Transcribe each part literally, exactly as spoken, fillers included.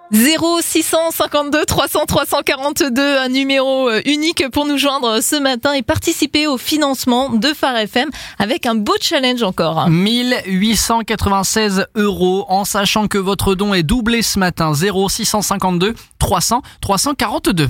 zéro six cent cinquante-deux trois cents trois cent quarante-deux, un numéro unique pour nous joindre ce matin et participer au financement de Phare F M avec un beau challenge encore. mille huit cent quatre-vingt-seize euros en sachant que votre don est doublé ce matin. zéro six cent cinquante-deux trois cents trois cent quarante-deux.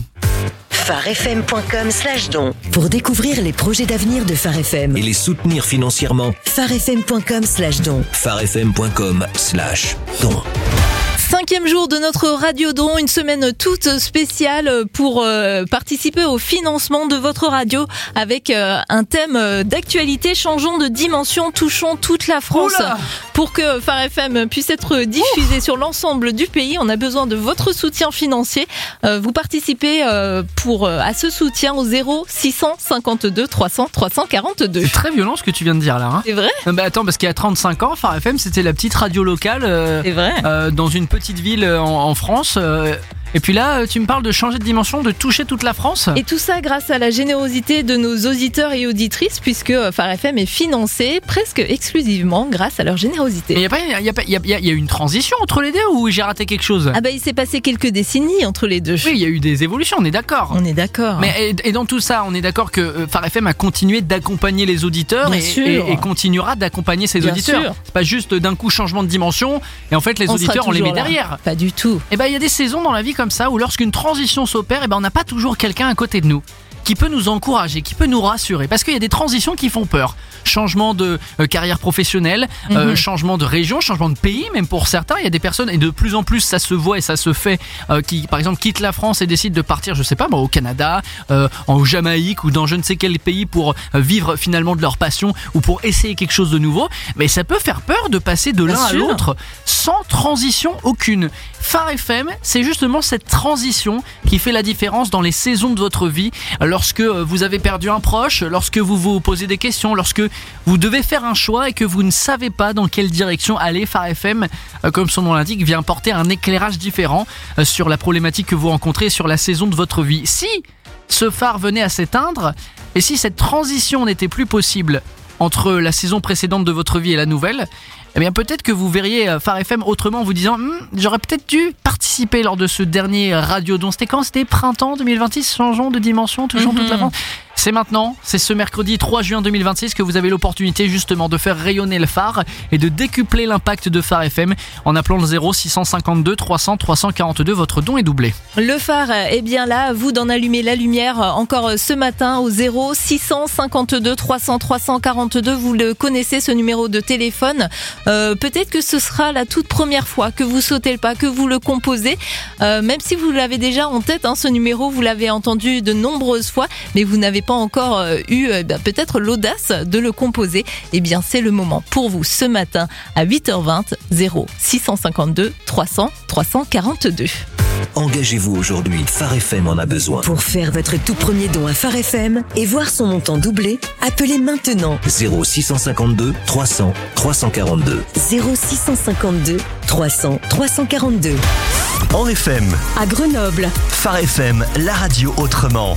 pharefm.com slash don pour découvrir les projets d'avenir de Phare F M et les soutenir financièrement. pharefm.com slash don pharefm.com slash don. Cinquième jour de notre Radio Don, une semaine toute spéciale pour euh, participer au financement de votre radio avec euh, un thème d'actualité. Changeons de dimension, touchons toute la France. Oula. Pour que Phare F M puisse être diffusé Ouh. sur l'ensemble du pays, on a besoin de votre soutien financier. Euh, vous participez euh, pour euh, à ce soutien au zéro six cent cinquante-deux trois cents trois cent quarante-deux. C'est très violent ce que tu viens de dire là. Hein. C'est vrai ? Bah attends, parce qu'il y a trente-cinq ans, Phare F M c'était la petite radio locale euh, C'est vrai. Euh, dans une petite ville en, en France. Euh, Et puis là, tu me parles de changer de dimension, de toucher toute la France. Et tout ça grâce à la générosité de nos auditeurs et auditrices, puisque Phare F M est financé presque exclusivement grâce à leur générosité. Il y a pas, il y a pas, il y a, il y a eu une transition entre les deux ou j'ai raté quelque chose ? Ah bah il s'est passé quelques décennies entre les deux. Oui, il y a eu des évolutions, on est d'accord. On est d'accord. Mais et, et dans tout ça, on est d'accord que Phare F M a continué d'accompagner les auditeurs et, et, et continuera d'accompagner ses Bien auditeurs. Sûr. C'est pas juste d'un coup changement de dimension et en fait les on auditeurs on les met là. derrière. Pas du tout. Et ben il y a des saisons dans la vie comme ça où lorsqu'une transition s'opère, et ben on n'a pas toujours quelqu'un à côté de nous qui peut nous encourager, qui peut nous rassurer, parce qu'il y a des transitions qui font peur. Changement de euh, carrière professionnelle, euh, mm-hmm. changement de région, changement de pays, même pour certains. Il y a des personnes, et de plus en plus ça se voit et ça se fait, euh, qui par exemple quittent la France et décident de partir, je sais pas, moi, au Canada, euh, en Jamaïque ou dans je ne sais quel pays pour euh, vivre finalement de leur passion ou pour essayer quelque chose de nouveau. Mais ça peut faire peur de passer de l'un à l'autre sans transition aucune. Phare F M, c'est justement cette transition qui fait la différence dans les saisons de votre vie. Lorsque vous avez perdu un proche, lorsque vous vous posez des questions, lorsque vous devez faire un choix et que vous ne savez pas dans quelle direction aller, Phare F M, comme son nom l'indique, vient porter un éclairage différent sur la problématique que vous rencontrez, sur la saison de votre vie. Si ce phare venait à s'éteindre, et si cette transition n'était plus possible entre la saison précédente de votre vie et la nouvelle, eh bien peut-être que vous verriez Phare F M autrement en vous disant hm, j'aurais peut-être dû participer lors de ce dernier Radio Don. C'était quand ? C'était printemps deux mille vingt-six, changeons de dimension, touchons mm-hmm. toute la France. C'est maintenant, c'est ce mercredi trois juin deux mille vingt-six que vous avez l'opportunité justement de faire rayonner le phare et de décupler l'impact de Phare F M en appelant le zéro six cent cinquante-deux trois cents trois cent quarante-deux. Votre don est doublé. Le phare est bien là, à vous d'en allumer la lumière encore ce matin au zéro six cent cinquante-deux trois cents trois cent quarante-deux. Vous le connaissez, ce numéro de téléphone. Euh, peut-être que ce sera la toute première fois que vous sautez le pas, que vous le composez. Euh, même si vous l'avez déjà en tête, hein, ce numéro, vous l'avez entendu de nombreuses fois, mais vous n'avez pas encore euh, eu euh, bah, peut-être l'audace de le composer. Eh bien, c'est le moment pour vous ce matin à huit heures vingt, zéro six cent cinquante-deux trois cents trois cent quarante-deux. Engagez-vous aujourd'hui, Phare F M en a besoin. Pour faire votre tout premier don à Phare F M et voir son montant doublé, appelez maintenant zéro six cent cinquante-deux trois cents trois cent quarante-deux. zéro six cent cinquante-deux trois cents trois cent quarante-deux. En F M, à Grenoble, Phare F M, la radio autrement.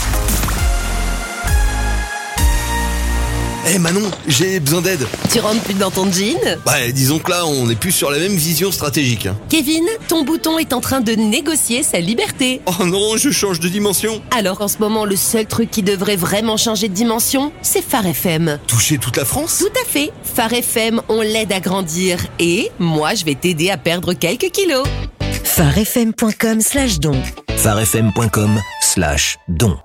Eh hey Manon, j'ai besoin d'aide. Tu rentres plus dans ton jean ? Bah disons que là, on n'est plus sur la même vision stratégique. Kevin, ton bouton est en train de négocier sa liberté. Oh non, je change de dimension. Alors en ce moment, le seul truc qui devrait vraiment changer de dimension, c'est Phare F M. Toucher toute la France ? Tout à fait. Phare F M, on l'aide à grandir. Et moi, je vais t'aider à perdre quelques kilos. pharefm.com slash don. pharefm.com slash don.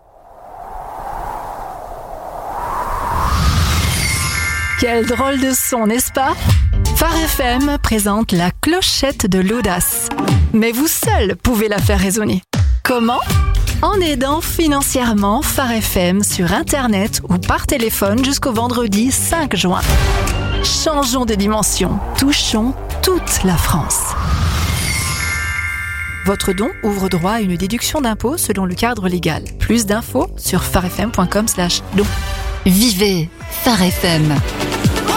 Quel drôle de son, n'est-ce pas ? Phare F M présente la clochette de l'audace. Mais vous seul pouvez la faire résonner. Comment ? En aidant financièrement Phare F M sur Internet ou par téléphone jusqu'au vendredi cinq juin. Changeons de dimension, touchons toute la France. Votre don ouvre droit à une déduction d'impôt selon le cadre légal. Plus d'infos sur pharefm.com slash don. Vivez Phare F M.